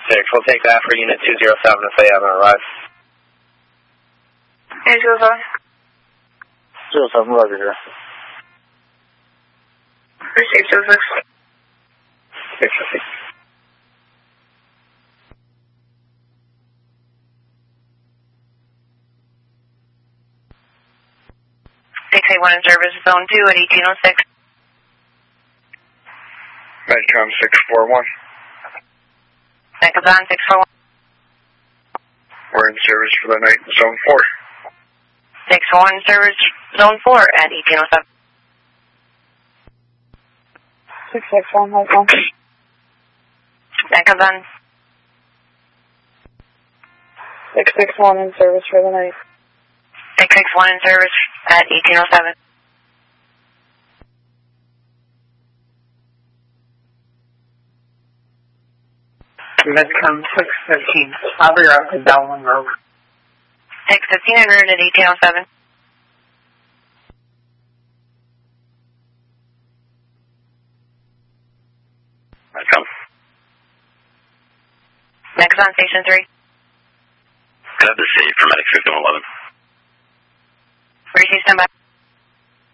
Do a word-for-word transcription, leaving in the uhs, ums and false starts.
six. We'll take that for Unit two zero seven if they haven't arrived. Unit two zero seven. zero seven, roger here. Receive two six. six fifty. six eight one in service, zone two at eighteen oh six. Medcom six four one. Medcom six four one. We're in service for the night in zone four. six four one in service, zone four at eighteen oh seven. six six one, hold on. Medcom six six one in service for the night. six six one in service at eighteen oh seven. Medcom six fifteen, I'll be out to Dowling Road. six fifteen en route at eighteen oh seven. Medcom. Medcom station three. Can I have the save for Medic fifteen eleven? Receive standby.